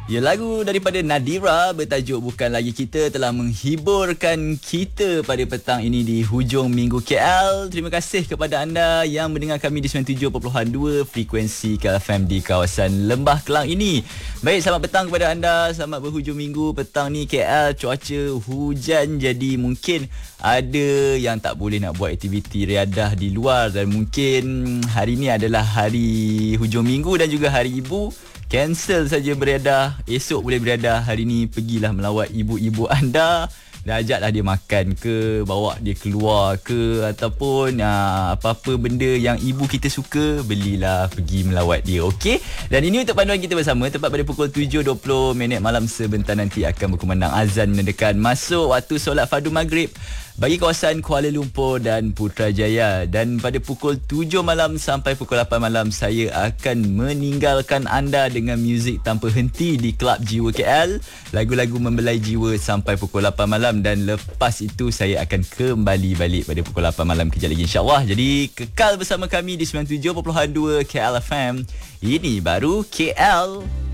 Ya, lagu daripada Nadira bertajuk Bukan Lagi Kita telah menghiburkan kita pada petang ini di hujung minggu KL. Terima kasih kepada anda yang mendengar kami di 97.2 frekuensi KLFM di kawasan Lembah Kelang ini. Baik, selamat petang kepada anda. Selamat berhujung minggu. Petang ni KL cuaca hujan, jadi mungkin ada yang tak boleh nak buat aktiviti riadah di luar, dan mungkin hari ni adalah hari hujung minggu dan juga hari ibu. Cancel saja beriadah, esok boleh beriadah. Hari ni pergilah melawat ibu-ibu anda. Dah ajaklah dia makan ke, bawa dia keluar ke, ataupun apa-apa benda yang ibu kita suka, belilah, pergi melawat dia, okey? Dan ini untuk panduan kita bersama. Tepat pada pukul 7.20 malam sebentar nanti akan berkumandang azan mendekat masuk waktu solat fardu maghrib bagi kawasan Kuala Lumpur dan Putrajaya. Dan pada pukul 7 malam sampai pukul 8 malam saya akan meninggalkan anda dengan muzik tanpa henti di Klub Jiwa KL. Lagu-lagu membelai jiwa sampai pukul 8 malam, dan lepas itu saya akan kembali balik pada pukul 8 malam kejap lagi, insyaAllah. Jadi kekal bersama kami di 97.2 KL FM. Ini baru KL.